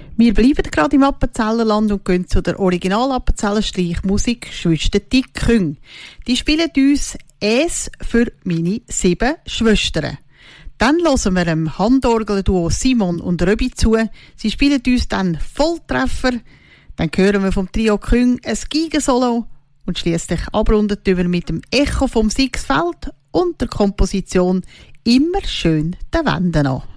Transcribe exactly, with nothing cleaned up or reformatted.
Wir bleiben gerade im Appenzellerland und gehen zu der Original-Appenzeller Streichmusik «Schwester die Küng». Die spielen uns «Es für meine sieben Schwestern». Dann hören wir dem Handorgelduo Simon und Röbi zu. Sie spielen uns dann Volltreffer. Dann hören wir vom Trio Küng ein Geigensolo und schliesslich abrundet über mit dem Echo vom Sixfeld und der Komposition «Immer schön den Wänden an».